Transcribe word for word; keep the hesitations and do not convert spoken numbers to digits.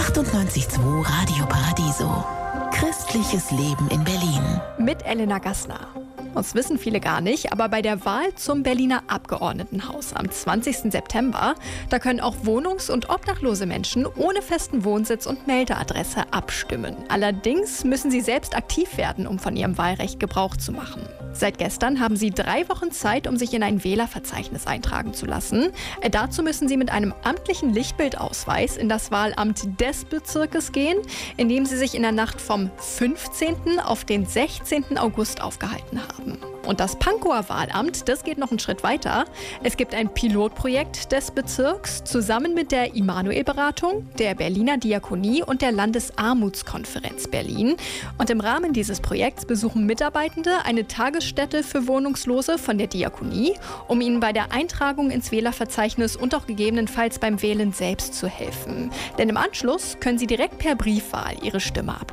achtundneunzig Komma zwei Radio Paradiso. Christliches Leben in Berlin. Mit Elena Gassner. Das wissen viele gar nicht, aber bei der Wahl zum Berliner Abgeordnetenhaus am zwanzigsten September, da können auch wohnungs- und obdachlose Menschen ohne festen Wohnsitz und Meldeadresse abstimmen. Allerdings müssen sie selbst aktiv werden, um von ihrem Wahlrecht Gebrauch zu machen. Seit gestern haben sie drei Wochen Zeit, um sich in ein Wählerverzeichnis eintragen zu lassen. Äh, dazu müssen sie mit einem amtlichen Lichtbildausweis in das Wahlamt des Bezirkes gehen, in dem sie sich in der Nacht vom fünfzehnten auf den sechzehnten August aufgehalten haben. Und das Pankower Wahlamt, das geht noch einen Schritt weiter. Es gibt ein Pilotprojekt des Bezirks zusammen mit der Immanuel-Beratung, der Berliner Diakonie und der Landesarmutskonferenz Berlin. Und im Rahmen dieses Projekts besuchen Mitarbeitende eine Tagesstätte für Wohnungslose von der Diakonie, um ihnen bei der Eintragung ins Wählerverzeichnis und auch gegebenenfalls beim Wählen selbst zu helfen. Denn im Anschluss können sie direkt per Briefwahl ihre Stimme abgeben.